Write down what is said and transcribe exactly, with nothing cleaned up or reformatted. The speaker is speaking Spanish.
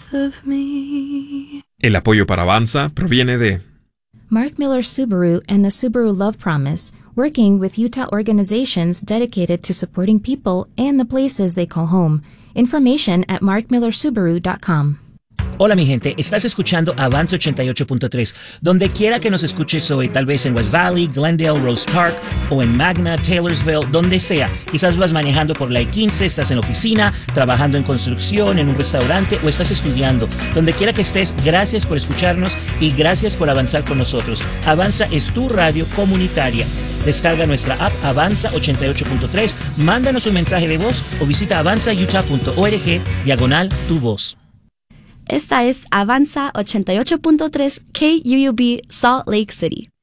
of me. El apoyo para Avanza proviene de Mark Miller Subaru and the Subaru Love Promise, working with Utah organizations dedicated to supporting people and the places they call home. Information at mark miller subaru dot com. Hola mi gente, estás escuchando Avanza ochenta y ocho punto tres. Donde quiera que nos escuches hoy, tal vez en West Valley, Glendale, Rose Park o en Magna, Taylorsville, donde sea. Quizás vas manejando por la I quince, estás en oficina, trabajando en construcción, en un restaurante o estás estudiando. Donde quiera que estés, gracias por escucharnos y gracias por avanzar con nosotros. Avanza es tu radio comunitaria. Descarga nuestra app Avanza ochenta y ocho punto tres, mándanos un mensaje de voz o visita avanza utah punto org diagonal tu voz. Esta es Avanza ochenta y ocho punto tres K U U B Salt Lake City.